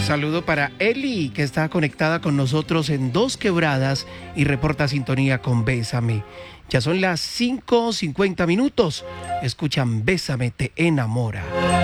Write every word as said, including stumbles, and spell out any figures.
Saludo para Eli, que está conectada con nosotros en Dos Quebradas y reporta sintonía con Bésame. Ya son las cinco cincuenta minutos. Escuchan Bésame te enamora.